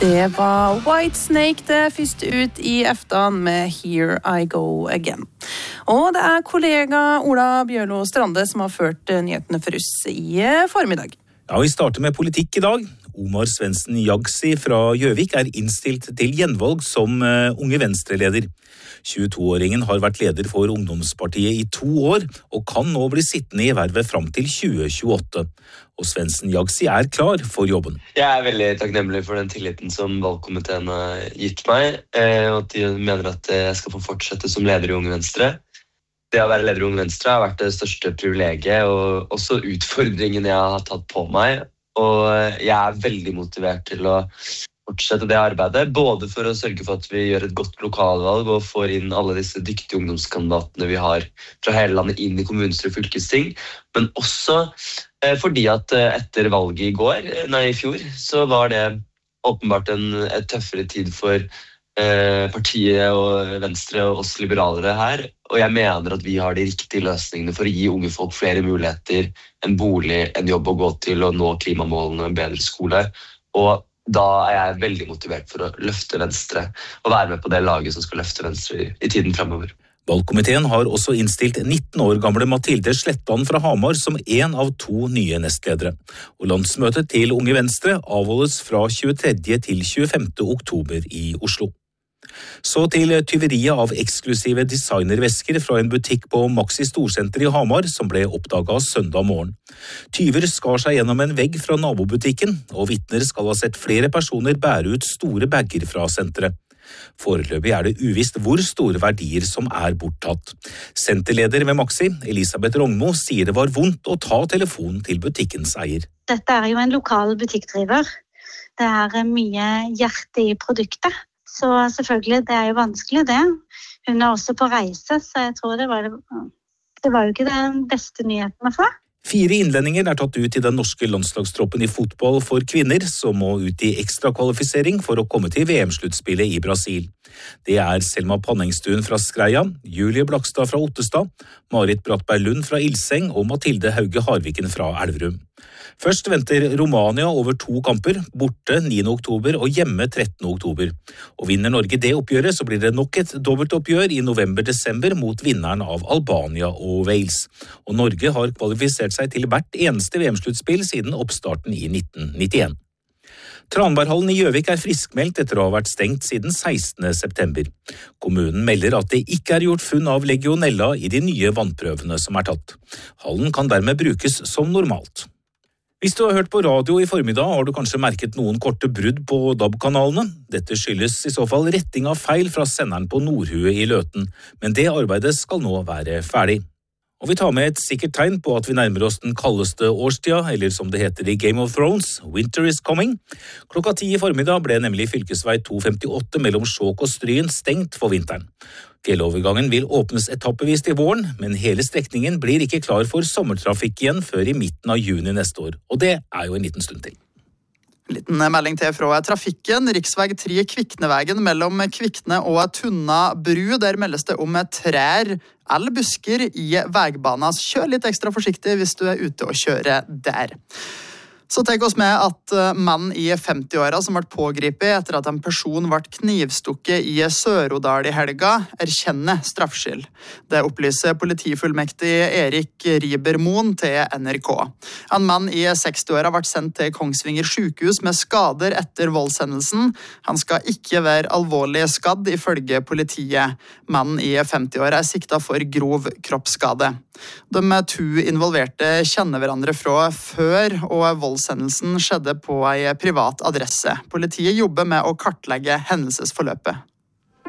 Det var Whitesnake det første ut i eftan med Here I Go Again. Og det kollega Ola Bjørlo Strande som har ført nyhetene for oss i formiddag. Ja, vi starter med politikk i dag. Omar Svendsen Jagsi fra Gjøvik innstilt til gjenvalg som Unge Venstre-leder. 22-åringen har vært leder for ungdomspartiet i 2 år, og kan nå bli sittende i vervet fram til 2028. Og Svendsen Jagsi klar for jobben. Jeg veldig takknemlig for den tilliten som valgkomiteen har gitt meg, og at de mener at jeg skal få fortsette som leder i Unge Venstre. Det å være leder i Unge Venstre har vært det største privilegiet, og også utfordringen jeg har tatt på meg. Og jeg veldig motivert til å fortsette det arbeidet, både for å sørge for at vi gjør et godt lokalvalg og får inn alle disse dyktige ungdomskandidatene vi har fra hele landet inn i kommunestyre og fylkesting, men også fordi at etter valget i fjor, så var det åpenbart en tøffere tid for partiet og Venstre og oss liberalere her, og jeg mener at vi har de riktige løsningene for å gi unge folk flere muligheter, en bolig, en jobb å gå til og nå klimamålene, en bedre skole, og da jeg veldig motivert for å løfte Venstre og være med på det laget som skal løfte Venstre i tiden fremover. Valgkomiteen har også innstilt 19 år gamle Mathilde Slettan fra Hamar som en av 2 nye nestledere. Og landsmøtet til Unge Venstre avholdes fra 23. til 25. oktober i Oslo. Så til tyveriet av eksklusive designervesker fra en butikk på Maxi Storsenter i Hamar som ble oppdaget søndag morgen. Tyver skar seg gjennom en vegg fra nabobutikken, og vitner skal ha sett flere personer bære ut store bagger fra senteret. Foreløpig det uvisst hvor store verdier som borttatt. Senterleder ved Maxi, Elisabeth Rongmo, sier det var vondt å ta telefonen til butikkens eier. Dette jo en lokal butikkdriver. Det mye hjerte i produktet. Så selvfølgelig, det jo vanskelig det. Hun også på reise, så jeg tror det var jo ikke den beste nyheten å få. 4 innlendinger tatt ut i den norske landslagstroppen i fotball for kvinner, som må ut i ekstra kvalifisering for å komme til VM-sluttspillet i Brasil. Det Selma Pannengstuen fra Skreia, Julie Blakstad fra Ottestad, Marit Brattberg Lund fra Ilseng og Mathilde Hauge Harviken fra Elverum. Først venter Romania over 2 kamper, borte 9. oktober og hjemme 13. oktober. Og vinner Norge det oppgjøret, så blir det nok et dobbeltoppgjør i november-desember mot vinneren av Albania og Wales. Og Norge har kvalifisert seg til hvert eneste VM-sluttspill siden oppstarten i 1991. Tranberghallen i Gjøvik friskmeldt etter å ha vært stengt siden 16. september. Kommunen melder at det ikke gjort funn av legionella i de nye vannprøvene som tatt. Hallen kan dermed brukes som normalt. Hvis du har hørt på radio i formiddag, har du kanskje merket noen korte brudd på DAB-kanalene. Dette skyldes i så fall retting av feil fra senderen på Nordhue i Løten, men det arbeidet skal nå være ferdig. Og vi tar med et sikkert tegn på at vi nærmer oss den kaldeste årstida, eller som det heter i Game of Thrones, Winter is coming. 10:00 i formiddag ble nemlig fylkesvei 258 mellom Skjåk og Stryn stengt for vinteren. Fjellovergangen vil åpnes etappevis til våren, men hele strekningen blir ikke klar for sommertrafikk igjen før i midten av juni neste år, og det jo en liten stund til. En liten melding til fra trafikken. Riksveg 3 Kviknevägen mellom Kvikne og Tunna bru. Der meldes det om trær eller busker i veibanen. Kjør litt ekstra forsiktig hvis du ute og kjører der. Så tenk oss med at mann i 50-åra som ble pågripet etter at en person ble knivstukket i Sør-Odal i helga, erkjenner straffskyld. Det opplyser politifullmektig Erik Ribermoen til NRK. En mann i 60-åra ble sendt til Kongsvinger sykehus med skader etter voldshendelsen. Han skal ikke være alvorlig skadd ifølge politiet. Mannen i 50-åra sikta for grov kroppsskade. De 2 involverte kjenner hverandre fra før, og voldshendelsen skjedde på en privat adresse. Politiet jobber med å kartlegge hendelsesforløpet.